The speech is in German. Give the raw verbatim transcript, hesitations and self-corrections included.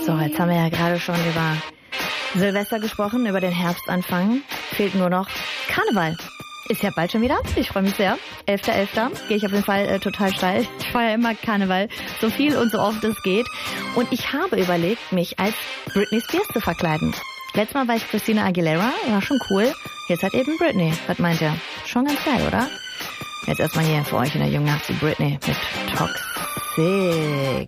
So, jetzt haben wir ja gerade schon über Silvester gesprochen, über den Herbstanfang. Fehlt nur noch Karneval. Ist ja bald schon wieder. Ich freue mich sehr. elfter elfter gehe ich auf jeden Fall äh, total steil. Ich feiere immer Karneval, so viel und so oft es geht. Und ich habe überlegt, mich als Britney Spears zu verkleiden. Letztes Mal war ich Christina Aguilera, war schon cool. Jetzt halt eben Britney. Was meint ihr? Schon ganz geil, oder? Jetzt erstmal hier für euch in der jungen Nacht die Britney mit Toxic.